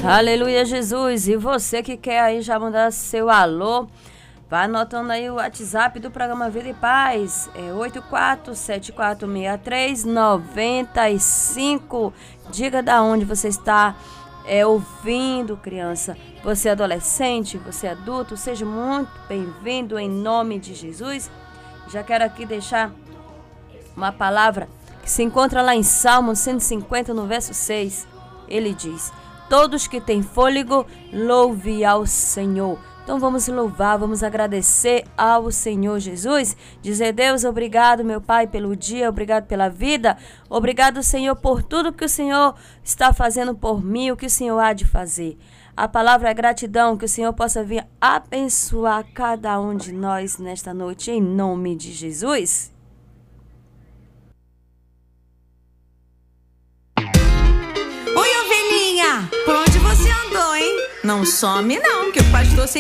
Aleluia, Jesus. E você que quer aí já mandar seu alô, vai anotando aí o WhatsApp do programa Vida e Paz. É 84746395. Diga da onde você está ouvindo, criança. Você é adolescente, você é adulto, seja muito bem-vindo em nome de Jesus. Já quero aqui deixar uma palavra que se encontra lá em Salmo 150, no verso 6. Ele diz: todos que têm fôlego, louve ao Senhor. Então vamos louvar, vamos agradecer ao Senhor Jesus. Dizer: Deus, obrigado, meu Pai, pelo dia, obrigado pela vida. Obrigado, Senhor, por tudo que o Senhor está fazendo por mim, o que o Senhor há de fazer. A palavra é gratidão, que o Senhor possa vir abençoar cada um de nós nesta noite, em nome de Jesus. Oi, ovelhinha, por onde você andou, hein? Não some não, que o pastor